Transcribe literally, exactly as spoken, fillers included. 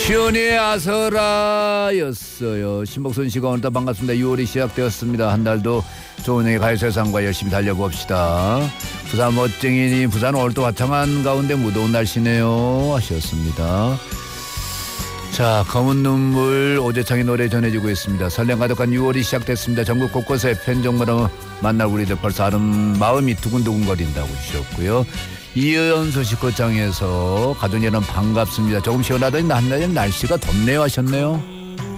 시원의 아서라였어요. 신복선 씨가 오늘도 반갑습니다. 유월이 시작되었습니다. 한 달도 좋은 가요세상과 열심히 달려봅시다. 부산 멋쟁이니 부산 오늘도 화창한 가운데 무더운 날씨네요 하셨습니다. 자, 검은 눈물 오재창의 노래 전해지고 있습니다. 설렘 가득한 유월이 시작됐습니다. 전국 곳곳에 편정으로 만날 우리들 벌써 아름 마음이 두근두근거린다고 주셨고요. 이연소 씨 거창에서 가족 여러분 반갑습니다. 조금 시원하더니 한낮엔 날씨가 덥네요 하셨네요.